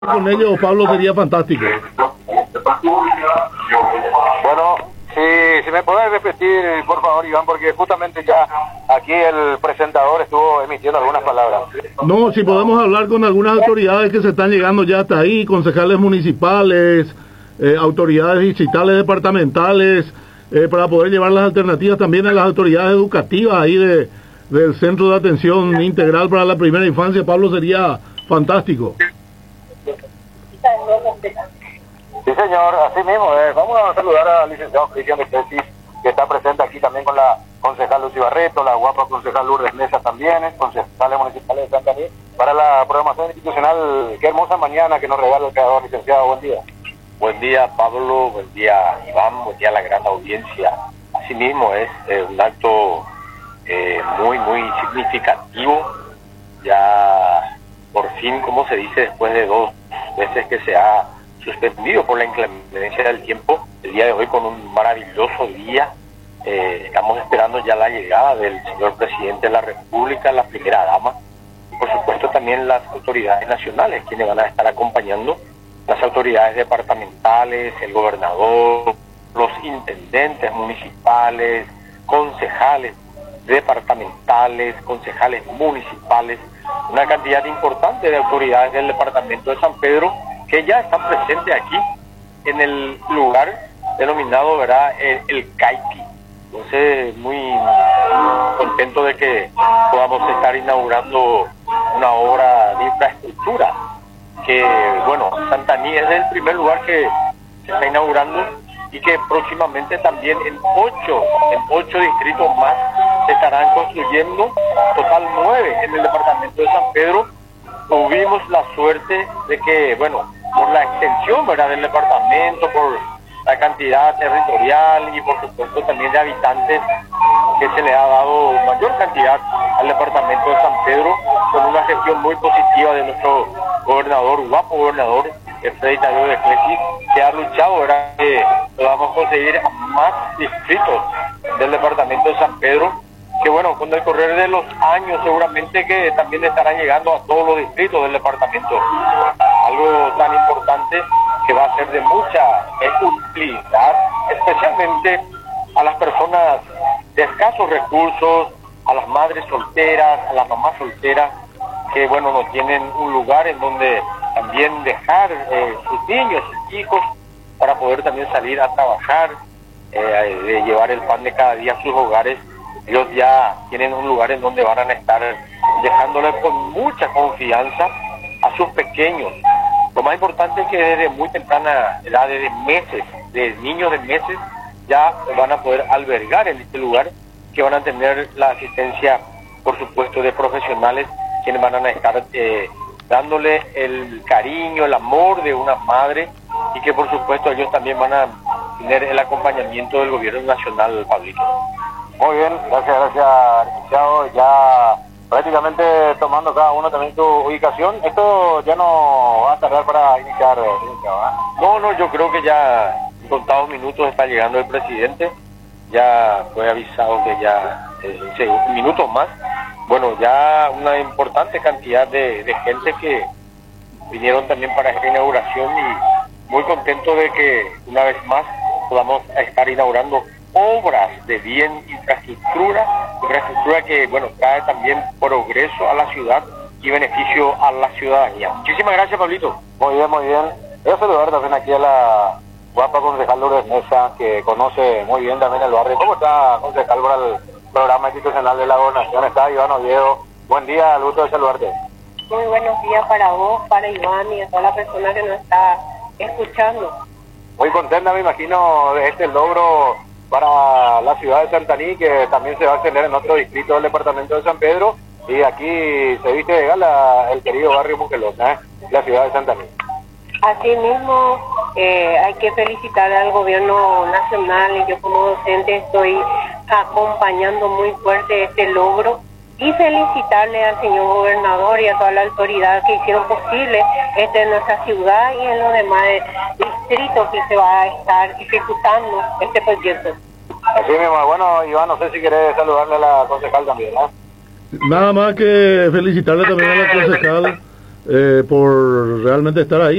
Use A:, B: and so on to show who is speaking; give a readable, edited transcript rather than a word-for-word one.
A: con ellos, Pablo, sería fantástico.
B: Bueno, si me podés repetir, por favor, Iván, porque justamente ya aquí el presentador estuvo emitiendo algunas palabras.
A: No, si podemos hablar con algunas autoridades que se están llegando ya hasta ahí, concejales municipales, autoridades distritales, departamentales, para poder llevar las alternativas también a las autoridades educativas ahí del Centro de Atención Integral para la Primera Infancia, Pablo, sería fantástico.
B: Sí, señor, así mismo. Vamos a saludar al licenciado Cristian Betesis, que está presente aquí también con la concejal Lucy Barreto, la guapa concejal Lourdes Mesa también, concejales municipales de Santa María, para la programación institucional. Qué hermosa mañana que nos regala el creador, licenciado. Buen día.
C: Buen día, Pablo. Buen día, Iván. Buen día a la gran audiencia. Asimismo, es un acto muy significativo. Ya, por fin, como se dice, después de 2 veces que se ha suspendido por la inclemencia del tiempo, el día de hoy con un maravilloso día. Estamos esperando ya la llegada del señor presidente de la República, la primera dama, y por supuesto también las autoridades nacionales, quienes van a estar acompañando, las autoridades departamentales, el gobernador, los intendentes municipales, concejales departamentales, concejales municipales, una cantidad importante de autoridades del departamento de San Pedro que ya están presentes aquí en el lugar denominado, ¿verdad?, el Caiqui. Entonces, muy contento de que podamos estar inaugurando una obra de infraestructura que, bueno, Santaní es el primer lugar que se está inaugurando y que próximamente también en 8 distritos más se estarán construyendo, total 9 en el departamento de San Pedro. Tuvimos la suerte de que, bueno, por la extensión, ¿verdad?, del departamento, por la cantidad territorial y por supuesto también de habitantes, que se le ha dado mayor cantidad al departamento de San Pedro, con una gestión muy positiva de nuestro gobernador, guapo gobernador, Freddy Tadeo de Clesi, que ha luchado, ¿verdad?, que podamos conseguir más distritos del departamento de San Pedro, que bueno, con el correr de los años seguramente que también estarán llegando a todos los distritos del departamento. Algo tan importante que va a ser de mucha utilidad, especialmente a las personas de escasos recursos, a las madres solteras, a las mamás solteras, que bueno, no tienen un lugar en donde también dejar sus niños, sus hijos, para poder también salir a trabajar, de llevar el pan de cada día a sus hogares. Ellos ya tienen un lugar en donde van a estar dejándole con mucha confianza a sus pequeños. Lo más importante es que desde muy temprana edad, desde meses, de niños de meses, ya van a poder albergar en este lugar, que van a tener la asistencia, por supuesto, de profesionales, quienes van a estar dándole el cariño, el amor de una madre, y que por supuesto ellos también van a tener el acompañamiento del gobierno nacional, Pablito.
B: Muy bien, gracias, licenciado. Ya prácticamente tomando cada uno también su ubicación. Esto ya no va a tardar para iniciar, licenciado, ¿eh?
C: No, yo creo que ya en contados minutos está llegando el presidente. Ya fue avisado que ya en minutos más. Bueno, ya una importante cantidad de gente que vinieron también para esta inauguración, y muy contento de que una vez más podamos estar inaugurando obras de bien, infraestructura que, bueno, trae también progreso a la ciudad y beneficio a la ciudadanía. Muchísimas gracias, Pablito.
B: Muy bien. Voy a saludar también aquí a la guapa concejal Lourdes Mesa, que conoce muy bien también el barrio. ¿Cómo está, concejal, para el programa institucional de la gobernación? Está Iván Oviedo. Buen día, gusto de saludarte.
D: Muy buenos días para vos, para Iván y a toda la persona que nos está escuchando.
B: Muy contenta, me imagino, de este logro para la ciudad de Santaní, que también se va a extender en otro distrito del departamento de San Pedro, y aquí se viste de gala el querido barrio Muquelona, la ciudad de Santaní.
D: Asimismo, hay que felicitar al gobierno nacional, y yo como docente estoy acompañando muy fuerte este logro, y felicitarle al señor gobernador y a toda la autoridad que hicieron posible en nuestra ciudad y en los demás distritos que se va a estar ejecutando este proyecto.
B: Así mismo. Bueno, Iván, no sé si querés saludarle a la concejal también, ¿no?
A: Nada más que felicitarle también a la concejal por realmente estar ahí.